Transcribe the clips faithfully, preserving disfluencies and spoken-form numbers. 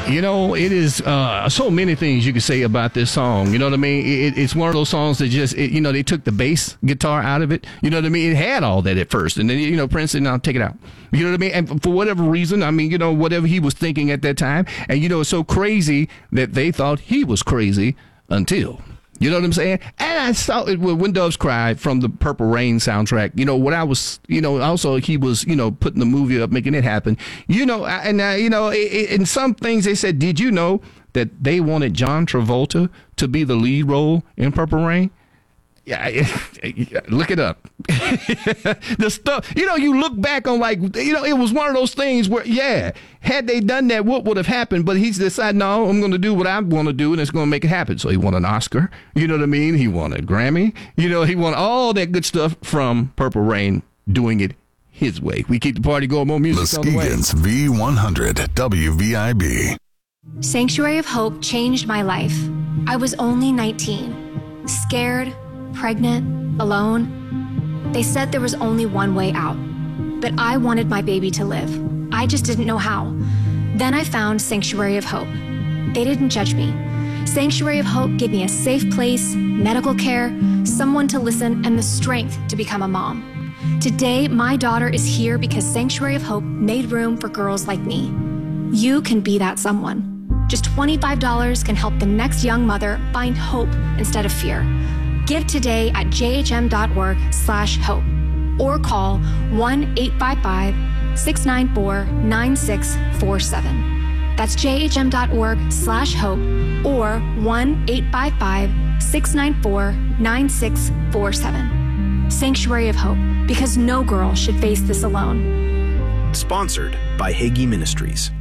You know, it is uh, so many things you could say about this song. You know what I mean? It, it's one of those songs that just, it, you know, they took the bass guitar out of it. You know what I mean? It had all that at first. And then, you know, Prince said, no, take it out. You know what I mean? And for whatever reason, I mean, you know, whatever he was thinking at that time. And, you know, it's so crazy that they thought he was crazy until... You know what I'm saying? And I saw it with When Doves Cry from the Purple Rain soundtrack. You know, what I was, you know, also he was, you know, putting the movie up, making it happen. You know, and, uh, you know, in some things they said, did you know that they wanted John Travolta to be the lead role in Purple Rain? Yeah, look it up. The stuff, you know, you look back on like, you know, it was one of those things where, yeah, had they done that, what would have happened? But he's decided, no, I'm going to do what I want to do, and it's going to make it happen. So he won an Oscar. You know what I mean? He won a Grammy. You know, he won all that good stuff from Purple Rain, doing it his way. We keep the party going. More music on the way. Muskegon's V one hundred W V I B. Sanctuary of Hope changed my life. I was only nineteen, scared, pregnant, alone. They said there was only one way out, but I wanted my baby to live. I just didn't know how. Then I found Sanctuary of Hope. They didn't judge me. Sanctuary of Hope gave me a safe place, medical care, someone to listen, and the strength to become a mom. Today, my daughter is here because Sanctuary of Hope made room for girls like me. You can be that someone. Just twenty-five dollars can help the next young mother find hope instead of fear. Give today at jhm.org slash hope or call one eight five five, six nine four, nine six four seven. That's jhm.org slash hope or one eight five five, six nine four, nine six four seven. Sanctuary of Hope, because no girl should face this alone. Sponsored by Hagee Ministries.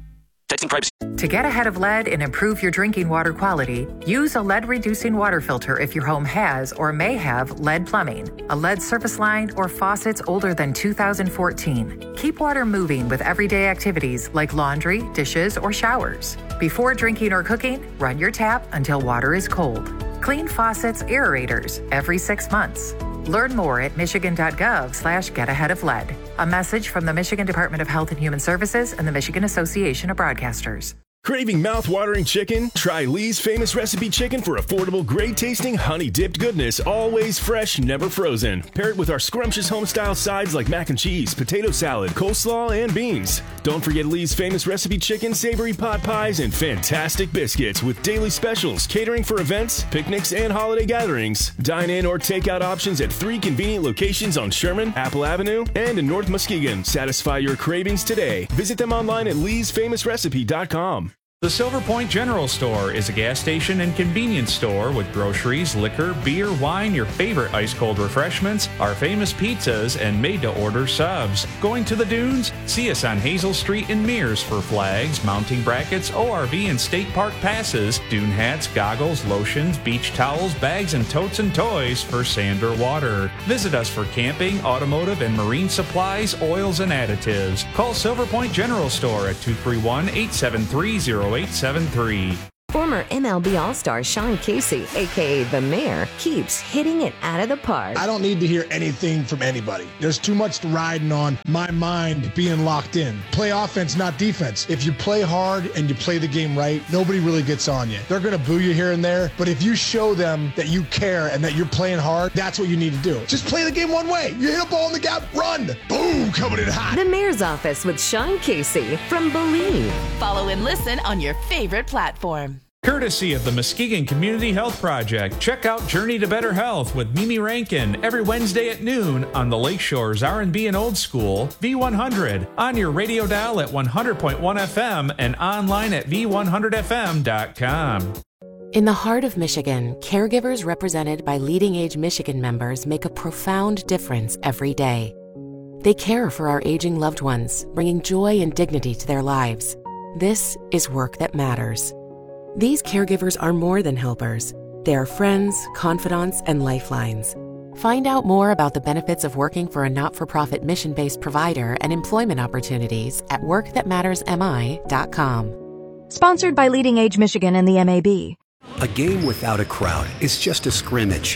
To get ahead of lead and improve your drinking water quality, use a lead-reducing water filter if your home has or may have lead plumbing, a lead service line, or faucets older than two thousand fourteen. Keep water moving with everyday activities like laundry, dishes, or showers. Before drinking or cooking, run your tap until water is cold. Clean faucets, aerators every six months. Learn more at michigan.gov slash get ahead of lead. A message from the Michigan Department of Health and Human Services and the Michigan Association of Broadcasters. Craving mouth-watering chicken? Try Lee's Famous Recipe Chicken for affordable, great-tasting, honey-dipped goodness, always fresh, never frozen. Pair it with our scrumptious home-style sides like mac and cheese, potato salad, coleslaw, and beans. Don't forget Lee's Famous Recipe Chicken, savory pot pies, and fantastic biscuits with daily specials, catering for events, picnics, and holiday gatherings. Dine-in or take-out options at three convenient locations on Sherman, Apple Avenue, and in North Muskegon. Satisfy your cravings today. Visit them online at lees famous recipe dot com. The Silver Point General Store is a gas station and convenience store with groceries, liquor, beer, wine, your favorite ice-cold refreshments, our famous pizzas, and made-to-order subs. Going to the dunes? See us on Hazel Street in Mears for flags, mounting brackets, O R V and state park passes, dune hats, goggles, lotions, beach towels, bags, and totes and toys for sand or water. Visit us for camping, automotive, and marine supplies, oils, and additives. Call Silver Point General Store at two three one, eight seven three, zero eight seven three. Former M L B All-Star Sean Casey, a k a. The Mayor, keeps hitting it out of the park. I don't need to hear anything from anybody. There's too much riding on my mind being locked in. Play offense, not defense. If you play hard and you play the game right, nobody really gets on you. They're going to boo you here and there, but if you show them that you care and that you're playing hard, that's what you need to do. Just play the game one way. You hit a ball in the gap, run. Boom, coming in hot. The Mayor's Office with Sean Casey from Believe. Follow and listen on your favorite platform. Courtesy of the Muskegon Community Health Project, check out Journey to Better Health with Mimi Rankin every Wednesday at noon on the Lakeshore's R and B and Old School, V one hundred, on your radio dial at one hundred point one F M and online at v one hundred f m dot com. In the heart of Michigan, caregivers represented by Leading Age Michigan members make a profound difference every day. They care for our aging loved ones, bringing joy and dignity to their lives. This is work that matters. These caregivers are more than helpers. They are friends, confidants, and lifelines. Find out more about the benefits of working for a not-for-profit mission-based provider and employment opportunities at work that matters m i dot com. Sponsored by Leading Age Michigan and the M A B. A game without a crowd is just a scrimmage.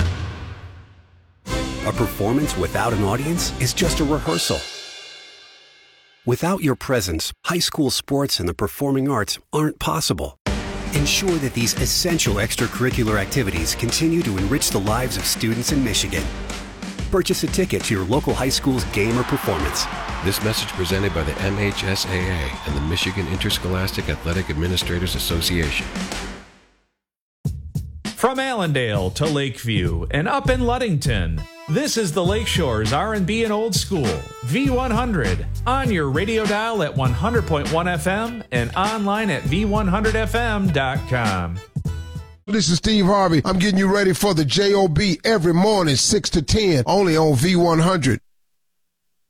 A performance without an audience is just a rehearsal. Without your presence, high school sports and the performing arts aren't possible. Ensure that these essential extracurricular activities continue to enrich the lives of students in Michigan. Purchase a ticket to your local high school's game or performance. This message presented by the M H S A A and the Michigan Interscholastic Athletic Administrators Association. From Allendale to Lakeview and up in Ludington, this is the Lakeshore's R and B and Old School, V one hundred, on your radio dial at one hundred point one F M and online at V one hundred F M dot com. This is Steve Harvey. I'm getting you ready for the J O B every morning, six to ten, only on V one hundred.